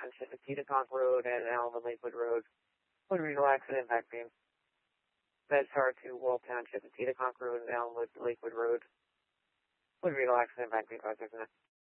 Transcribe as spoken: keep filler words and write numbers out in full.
Township at Teeteconk Road and Allen Lakewood Road. Would Regional Accident Impact Beam. Bedstar to Wolf Township at Teeteconk Road and Allen Lakewood Road. Would Regional Accident Impact Beam five six nine.